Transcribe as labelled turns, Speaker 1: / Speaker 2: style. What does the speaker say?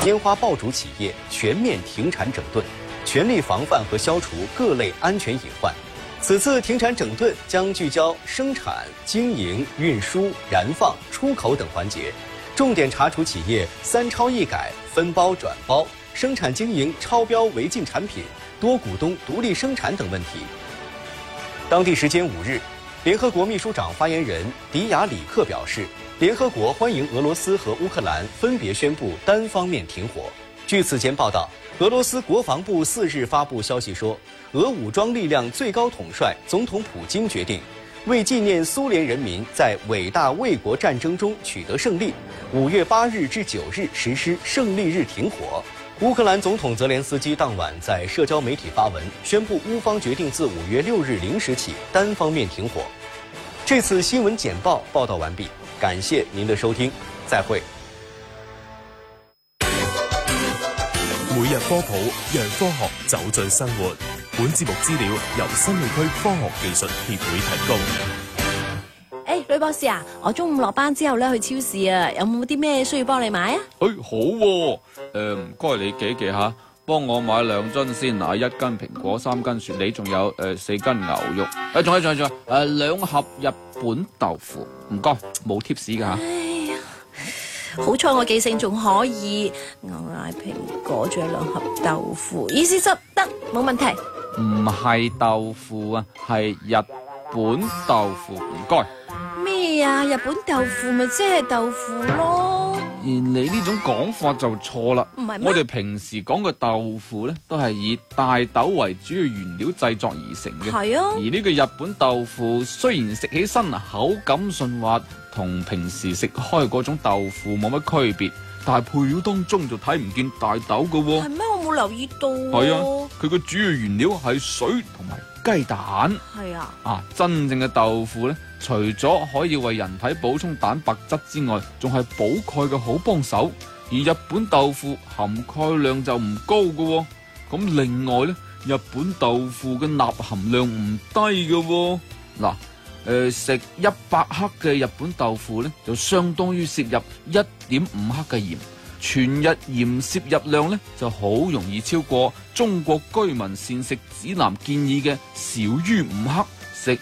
Speaker 1: 烟花爆竹企业全面停产整顿，全力防范和消除各类安全隐患。此次停产整顿将聚焦生产、经营、运输、燃放、出口等环节，重点查处企业3超1改、分包转包、生产经营超标违禁产品、多股东独立生产等问题。当地时间5日，联合国秘书长发言人迪亚里克表示，联合国欢迎俄罗斯和乌克兰分别宣布单方面停火。据此前报道，俄罗斯国防部4日发布消息说，俄武装力量最高统帅总统普京决定，为纪念苏联人民在伟大卫国战争中取得胜利，5月8日至9日实施胜利日停火。乌克兰总统泽连斯基当晚在社交媒体发文，宣布乌方决定自5月6日0时起单方面停火。这次新闻简报报道完毕，感谢您的收听，再会。
Speaker 2: 每日科普，讓科學走進生活。本節目資料由新澳區科學技術協會提供。
Speaker 3: 呂博士啊，我中午落班之後咧去超市啊，有冇啲咩需要幫你買啊？
Speaker 4: 好喎，唔該你記下，幫我買2樽鮮奶、1斤蘋果、3斤雪梨，仲有4斤牛肉，仲有2盒日本豆腐，唔該，冇貼士㗎吓。
Speaker 3: 好彩我記性仲可以，牛奶、蘋果，仲有2盒豆腐，意思執得冇問題。
Speaker 4: 唔係豆腐啊，係日本豆腐，唔該。
Speaker 3: 咩啊？日本豆腐咪即係豆腐咯？
Speaker 4: 而你呢種講法就錯啦。
Speaker 3: 唔係咩？
Speaker 4: 我哋平時講嘅豆腐呢，都係以大豆為主要原料製作而成嘅。
Speaker 3: 係啊。
Speaker 4: 而呢個日本豆腐雖然食起身口感順滑，同平時食開嗰種豆腐冇乜區別，但係配料當中就睇唔見大豆㗎喎。
Speaker 3: 係咩？我冇留意到。
Speaker 4: 係啊，佢個主要原料係水同埋雞蛋。
Speaker 3: 係啊。
Speaker 4: 啊，真正嘅豆腐呢，除咗可以為人體補充蛋白質之外，仲係補鈣嘅好幫手。而日本豆腐含鈣量就唔高㗎喎。咁另外呢，日本豆腐嘅鈉含量唔低㗎喎。嗱。食100克嘅日本豆腐呢，就相當於攝入1.5克嘅鹽，全日鹽攝入量呢，就好容易超過中國居民膳食指南建議嘅少於5克。